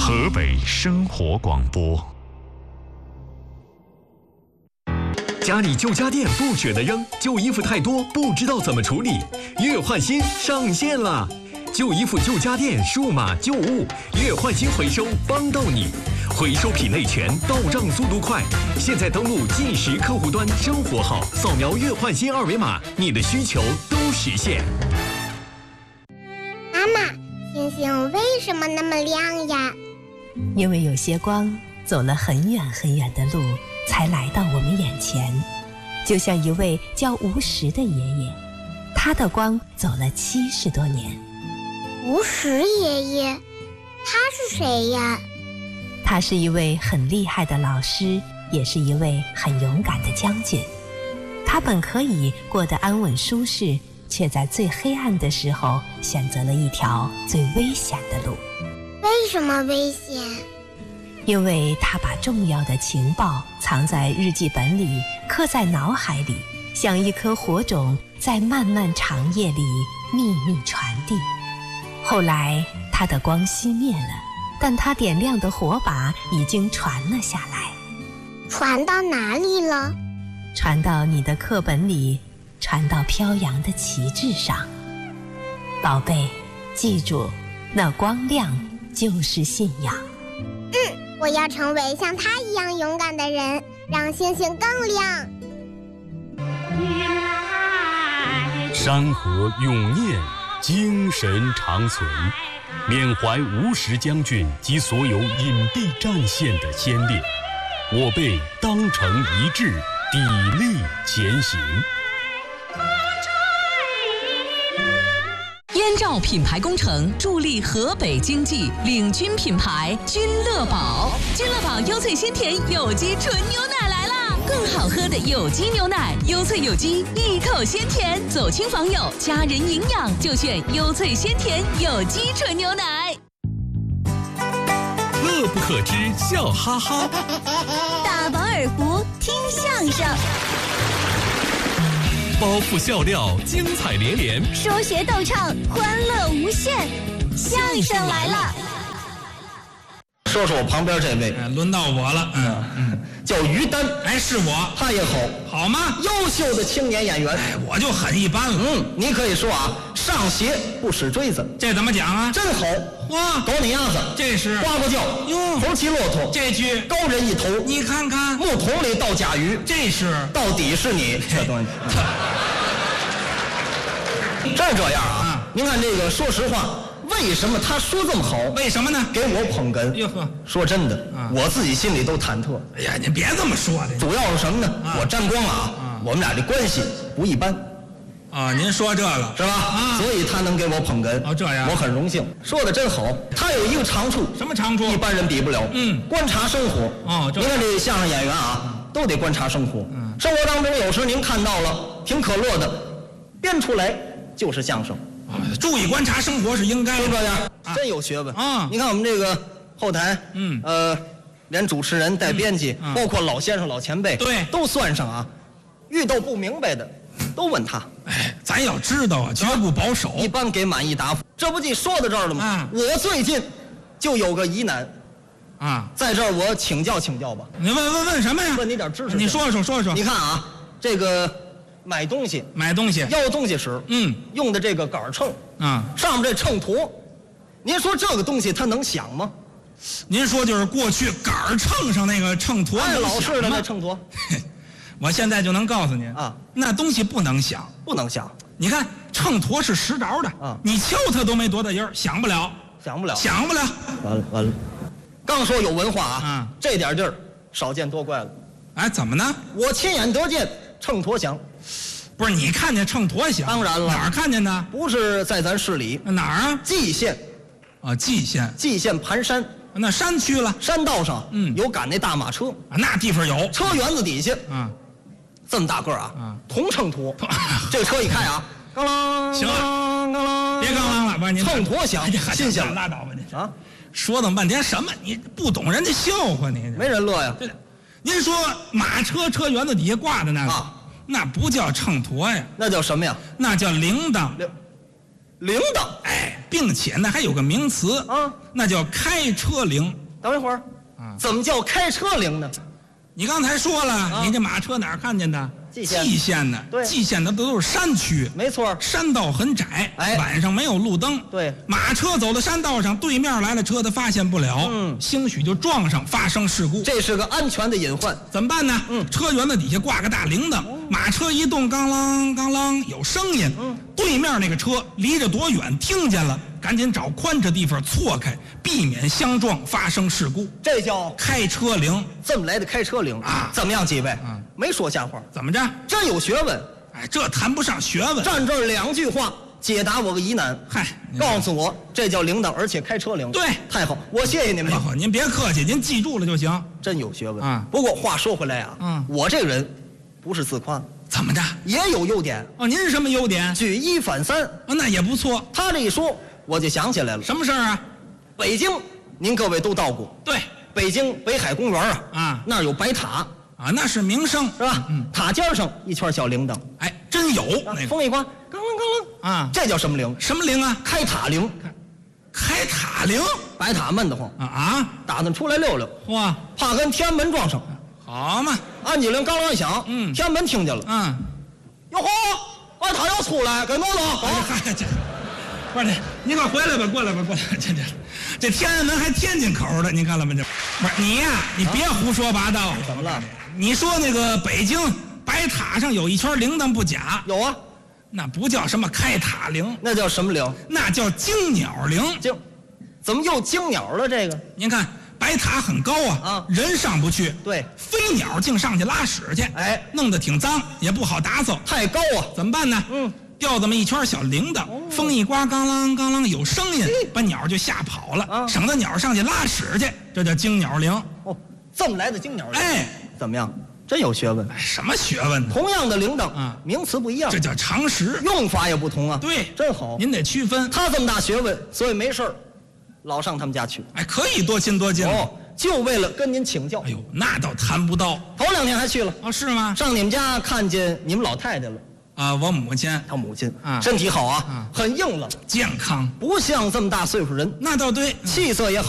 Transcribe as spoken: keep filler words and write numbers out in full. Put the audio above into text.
河北生活广播。家里旧家电不舍得扔，旧衣服太多不知道怎么处理，月换新上线了！旧衣服、旧家电、数码旧物，月换新回收帮到你，回收品类全，到账速度快。现在登录即时客户端生活号，扫描月换新二维码，你的需求都实现。 妈妈，星星为什么那么亮呀？ 因为有些光走了很远很远的路，才来到我们眼前。就像一位叫吴石的爷爷，他的光走了七十多年。 吴石爷爷，他是谁呀？ 他是一位很厉害的老师，也是一位很勇敢的将军。他本可以过得安稳舒适，却在最黑暗的时候选择了一条最危险的路。 为什么危险？ 因为他把重要的情报藏在日记本里，刻在脑海里，像一颗火种，在漫漫长夜里秘密传递。后来他的光熄灭了，但他点亮的火把已经传了下来。 传到哪里了？ 传到你的课本里，传到飘扬的旗帜上。宝贝，记住，那光亮就是信仰。 嗯，我要成为像他一样勇敢的人，让星星更亮。 山河永念，精神长存，缅怀吴石将军及所有隐蔽战线的先烈，我辈当成一致，砥砺前行。 燕赵品牌工程助力河北经济，领军品牌君乐宝。君乐宝优萃鲜甜有机纯牛奶来啦！更好喝的有机牛奶，优萃有机，一口鲜甜。走亲访友，家人营养就选优萃鲜甜有机纯牛奶。 乐不可支，笑哈哈。 大饱耳福，听相声。 包袱笑料，精彩连连； 说学逗唱，欢乐无限。相声来了！ 说说我旁边这位， 哎，轮到我了。嗯嗯，叫于丹， 哎，是我， 他也好， 好吗？ 优秀的青年演员。 哎，我就很一般了。 嗯，你可以说啊，上鞋不使锥子， 这怎么讲啊？ 真好。 哇， 狗你鸭子， 这是呱呱叫， 哟， 猴骑骆驼， 这句高人一头， 你看看， 木桶里倒甲鱼， 这是到底是你这东西。真这样啊！ 啊您看这个，说实话，为什么他说这么好？ 为什么呢？ 给我捧哏。 哟呵， 说真的， 啊我自己心里都忐忑。 哎呀，您别这么说的。 主要是什么呢？ 啊我沾光了啊！ 啊我们俩这关系不一般， 啊，您说这个是吧？ 啊， 所以他能给我捧哏。 哦这样我很荣幸。说的真好。他有一个长处， 什么长处？ 一般人比不了。 嗯， 观察生活。 哦，这您看这相声演员啊，都得观察生活。 嗯， 生活当中有时您看到了挺可乐的，编出来就是相声。 注意观察生活是应该的。 就这样， 啊真有学问啊！ 你看我们这个后台， 嗯呃，连主持人带编辑， 嗯嗯包括老先生、老前辈， 对都算上啊。遇到不明白的，都问他， 哎，咱要知道啊，绝不保守。 一般给满意答复。这不就说到这儿了吗？ 嗯我最近就有个疑难， 啊， 在这儿我请教请教吧。 你问问问什么呀？ 问你点知识。 你说说说说。 你看啊，这个买东西买东西要东西时， 嗯， 用的这个杆秤啊， 上面这秤砣，您说这个东西它能响吗？ 您说就是过去杆儿秤上那个秤砣哎， 能老式的响吗那秤砣我现在就能告诉您啊， 那东西不能响。 不能响， 你看秤砣是实着的啊， 你敲它都没多大音儿，响不了， 响不了， 响不了。 完了完了，刚说有文化啊， 嗯这点地儿少见多怪了。 哎，怎么呢？ 我亲眼得见秤砣响， 不是你看见秤砣响？ 当然了哪儿看见的？ 不是在咱市里， 哪儿啊？ 蓟县， 啊，蓟县， 蓟县盘山那山区了。 山道上， 嗯有赶那大马车， 啊，那地方有。 车园子底下啊， 这么大个儿啊啊， 铜秤砣，这个车一开啊，咣啷， 行了咣啷， 别刚啷了，不是您秤砣响哎呀， 新鲜了拉倒吧您啊， 说那么半天什么？你不懂人家笑话你。 没人乐呀。 对了，您说马车车园子底下挂的那个， 啊那不叫秤砣呀， 那叫什么呀？ 那叫铃铛。 铃铃铛， 哎，并且呢还有个名词啊， 那叫开车铃。 等一会儿， 啊， 怎么叫开车铃呢？ 你刚才说了，啊、你这马车哪儿看见的？ 蓟县， 蓟县的， 对， 蓟县的都是山区， 没错， 山道很窄， 哎， 晚上没有路灯， 对， 马车走到山道上，对面来了车，他发现不了， 嗯， 兴许就撞上，发生事故， 这是个安全的隐患， 怎么办呢？ 嗯， 车辕子底下挂个大铃铛，哦、马车一动，刚啷刚啷有声音，嗯，对面那个车离着多远听见了，赶紧找宽敞地方错开，避免相撞发生事故， 这叫开车铃。 这么来的开车铃啊？ 怎么样，几位？ 嗯， 没说瞎话， 怎么着？ 真有学问。 哎，这谈不上学问。 站这儿两句话解答我个疑难。 嗨， 告诉我这叫铃铛，而且开车铃。 对， 太好，我谢谢您们。 哎呦，您别客气，您记住了就行。 真有学问啊！ 不过话说回来啊，嗯，我这个人不是自夸， 怎么着？ 也有优点。 哦，您是什么优点？ 举一反三。 哦，那也不错。 他这一说，我就想起来了。 什么事儿啊？ 北京，您各位都到过。 对， 北京北海公园啊， 啊， 那儿有白塔。 啊，那是名胜是吧？嗯，塔尖上一圈小铃铛， 哎，真有那个风一刮，刚啷刚啷啊， 这叫什么铃？ 什么铃啊？ 开塔铃， 开塔铃， 白塔闷得慌啊啊！ 打算出来溜溜， 哇， 怕跟天安门撞上。 好嘛， 按警铃刚啷一响，嗯，天安门听见了， 嗯， 哟呵，白塔要出来，给弄弄。 好，嗨，这不是您快回来吧，过来吧，过来，这这这天安门还天津口的，您看了吗？这不是你呀，你别胡说八道。 怎么了？ 你说那个北京白塔上有一圈铃铛不假？ 有啊， 那不叫什么开塔铃， 那叫什么铃？ 那叫惊鸟铃。 惊，怎么又惊鸟了？这个您看白塔很高啊，啊，人上不去， 对， 飞鸟净上去拉屎去， 哎， 弄得挺脏，也不好打扫， 太高啊， 怎么办呢？ 嗯， 吊这么一圈小铃铛，哦、风一刮，刚啷刚啷有声音，把鸟就吓跑了，啊、省得鸟上去拉屎去，这叫惊鸟铃。 哦，这么来的惊鸟铃， 哎。 怎么样？真有学问！ 哎，什么学问呢？ 同样的铃铛啊，名词不一样， 这叫常识， 用法也不同啊。 对， 真好， 您得区分。 他这么大学问，所以没事儿老上他们家去。 哎，可以多亲多近哦，就为了跟您请教。 哎呦，那倒谈不到。 头两天还去了哦，是吗？ 上你们家看见你们老太太了。 啊，我母亲， 他母亲啊， 身体好啊， 啊很硬朗， 健康， 不像这么大岁数人。 那倒对， 气色也好。